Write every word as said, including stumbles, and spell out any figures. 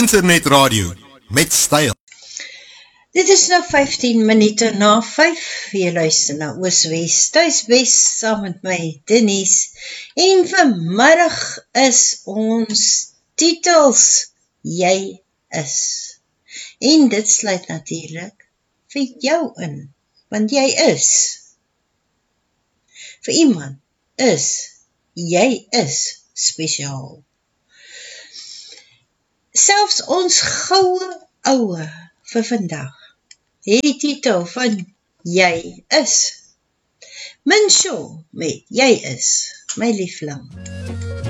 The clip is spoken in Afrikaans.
internetradio met styl. Dit is nou vyftien minute na vyf, jy luister na Oos-Wes, Thuis-Wes, saam met my, Denise, en vanmiddag is ons titels, Jy is. En dit sluit natuurlijk vir jou in, want jy is. Vir iemand is, jy is spesiaal. Selfs ons goue ouwe vir vandag, het die titel van Jy is. Min show met Jy is, my liefling.